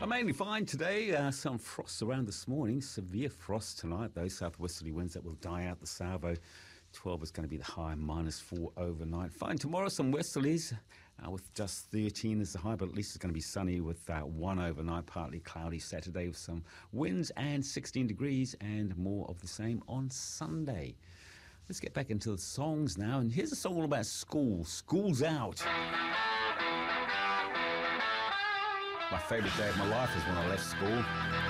Mainly fine today. Some frost around this morning. Severe frost tonight, though. Southwesterly winds that will die out the salvo. 12 is going to be the high, -4 overnight. Fine tomorrow, some westerlies with just 13 as the high, but at least it's going to be sunny with 1 overnight. Partly cloudy Saturday with some winds and 16 degrees and more of the same on Sunday. Let's get back into the songs now. And here's a song all about school. School's out. My favourite day of my life is when I left school.